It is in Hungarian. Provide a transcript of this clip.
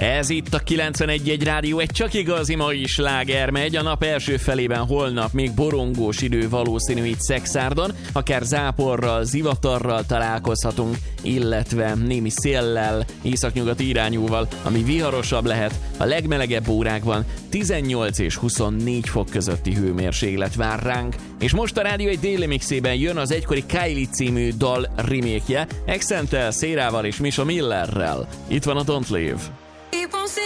Ez itt a 91.1 Rádió, egy csak igazi mai sláger megy. A nap első felében holnap még borongós idő valószínű itt Szekszárdon, akár záporral, zivatarral találkozhatunk, illetve némi széllel, északnyugati irányúval, ami viharosabb lehet. A legmelegebb órákban 18 és 24 fok közötti hőmérséklet vár ránk. És most a Rádió egy déli mixében jön az egykori Kylie című dal remake-je, Accenttel, Szérával és Misha Millerrel. Itt van a Don't Leave.